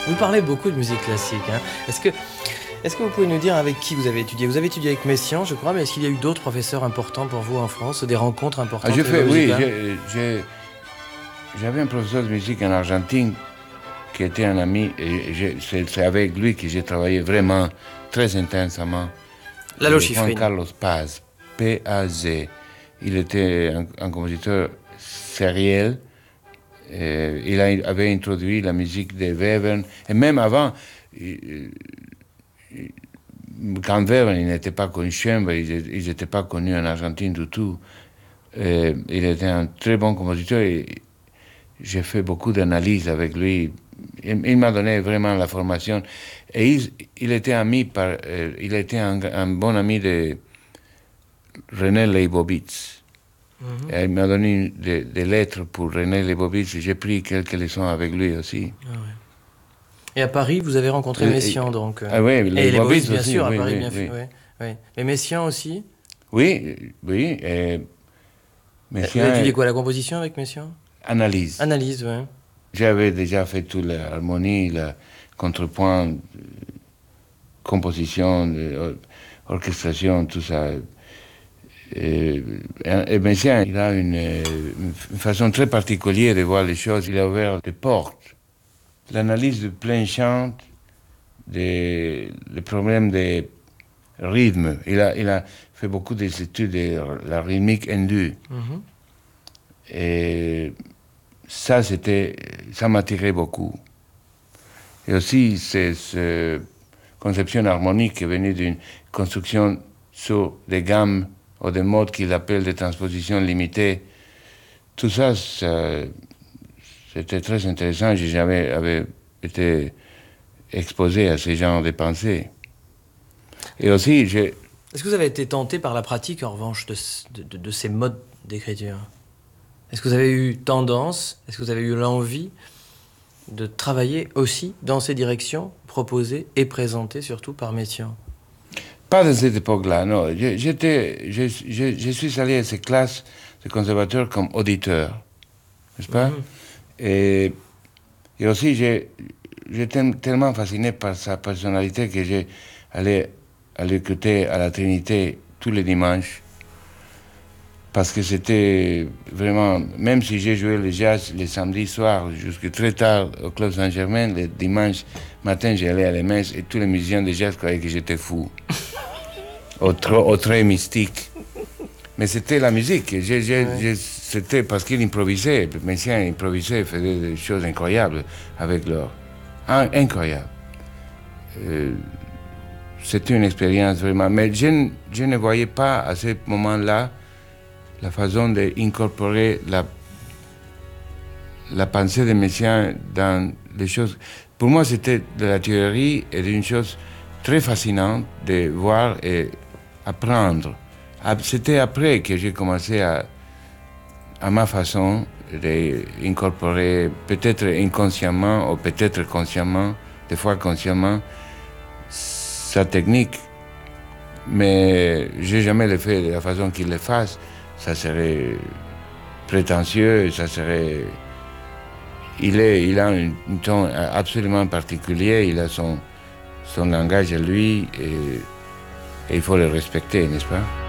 Vous parlez beaucoup de musique classique. Hein. Est-ce que vous pouvez nous dire avec qui vous avez étudié? Vous avez étudié avec Messiaen, je crois, mais est-ce qu'il y a eu d'autres professeurs importants pour vous en France, des rencontres importantes? Oui, j'avais un professeur de musique en Argentine qui était un ami, et c'est avec lui que j'ai travaillé vraiment très intensément. Lalo Schifrin. Juan Carlos Paz, P-A-Z. Il était un compositeur sérieux. Il avait introduit la musique de Webern, et même avant, quand Webern n'était pas connu, Schoenberg, ils n'étaient pas connus en Argentine du tout. Il était un très bon compositeur et j'ai fait beaucoup d'analyses avec lui. Il m'a donné vraiment la formation. Et il était un bon ami de René Leibovitz. Il m'a donné des lettres pour René Leibovitz et j'ai pris quelques leçons avec lui aussi. Ah ouais. Et à Paris, vous avez rencontré Messiaen, donc. Ah oui, Leibovitz, bien sûr, oui, à Paris, oui, bien oui. sûr. Oui. Et Messiaen aussi? Oui. Vous avez étudié quoi, la composition avec Messiaen? Analyse. Analyse, oui. J'avais déjà fait toute l'harmonie, le contrepoint, composition, orchestration, tout ça. Et Messiaen, il a une façon très particulière de voir les choses. Il a ouvert des portes. L'analyse de plein chant, les problèmes de rythme. Il a fait beaucoup d'études de la rythmique indue. Et ça m'attirait beaucoup. Et aussi, cette conception harmonique est venue d'une construction sur des gammes ou des modes qu'il appelle des transpositions limitées. Tout ça, c'était très intéressant. J'ai jamais été exposé à ce genre de pensées. Et aussi, Est-ce que vous avez été tenté par la pratique, en revanche, de ces modes d'écriture? Est-ce que vous avez eu tendance, est-ce que vous avez eu l'envie de travailler aussi dans ces directions proposées et présentées surtout par Messiaen? Pas de cette époque-là, non. Je suis allé à ces classes de conservateurs comme auditeur, n'est-ce pas? Et aussi, j'étais tellement fasciné par sa personnalité que j'ai allé l'écouter à la Trinité tous les dimanches. Parce que c'était vraiment, même si j'ai joué le jazz les samedis soirs jusqu'à très tard au Club Saint-Germain, le dimanche matin j'allais à la messe et tous les musiciens de jazz croyaient que j'étais fou. Au très mystique. Mais c'était la musique. C'était parce qu'il improvisait. Messiaen improvisait, faisait des choses incroyables avec l'or. Incroyable. C'était une expérience vraiment. Mais je ne voyais pas à ce moment-là la façon d'incorporer la pensée de Messiaen dans les choses. Pour moi, c'était de la théorie et d'une chose très fascinante de voir et apprendre. C'était après que j'ai commencé à ma façon d'incorporer, peut-être inconsciemment ou peut-être consciemment, des fois consciemment, sa technique. Mais j'ai jamais le fait de la façon qu'il le fasse. Ça serait prétentieux, ça serait... Il a un ton absolument particulier, il a son langage à lui et il faut le respecter, n'est-ce pas?